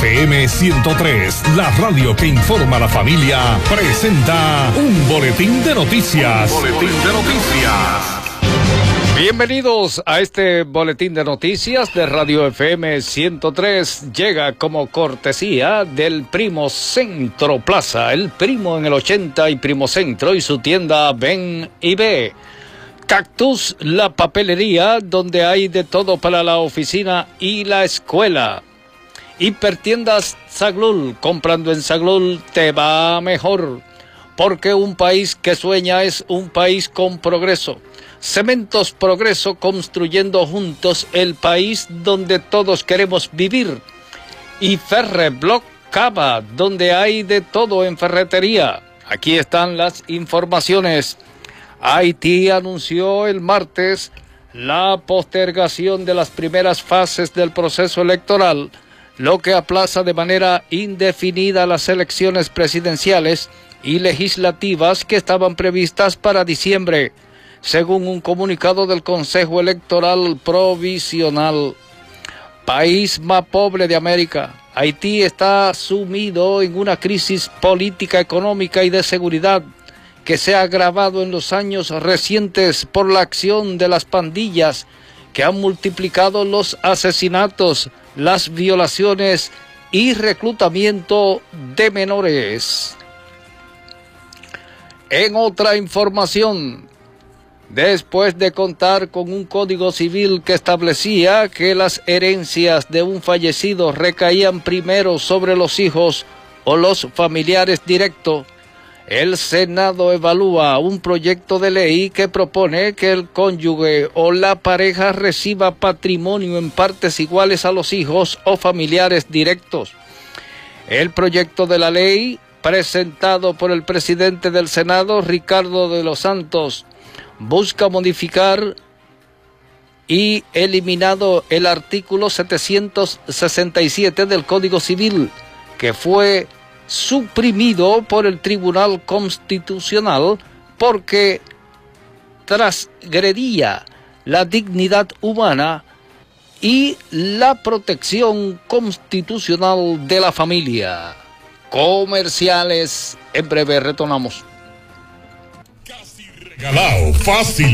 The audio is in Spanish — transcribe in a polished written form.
FM 103, la radio que informa a la familia, presenta un boletín de noticias. Bienvenidos a este boletín de noticias de Radio FM 103. Llega como cortesía del Primo Centro Plaza, el Primo en el 80 y Primo Centro y su tienda Ven y Ve. Cactus, la papelería, donde hay de todo para la oficina y la escuela. Hipertiendas Zaglul, comprando en Zaglul te va mejor, porque un país que sueña es un país con progreso. Cementos Progreso, construyendo juntos el país donde todos queremos vivir. Y Ferreblock Cava, donde hay de todo en ferretería. Aquí están las informaciones. Haití anunció el martes la postergación de las primeras fases del proceso electoral, lo que aplaza de manera indefinida las elecciones presidenciales y legislativas que estaban previstas para diciembre, según un comunicado del Consejo Electoral Provisional. País más pobre de América, Haití está sumido en una crisis política, económica y de seguridad que se ha agravado en los años recientes por la acción de las pandillas que han multiplicado los asesinatos, las violaciones y reclutamiento de menores. En otra información, después de contar con un código civil que establecía que las herencias de un fallecido recaían primero sobre los hijos o los familiares directos, el Senado evalúa un proyecto de ley que propone que el cónyuge o la pareja reciba patrimonio en partes iguales a los hijos o familiares directos. El proyecto de la ley, presentado por el presidente del Senado, Ricardo de los Santos, busca modificar y eliminado el artículo 767 del Código Civil, que fue suprimido por el Tribunal Constitucional porque transgredía la dignidad humana y la protección constitucional de la familia. Comerciales, en breve retornamos. Casi regalado, fácil.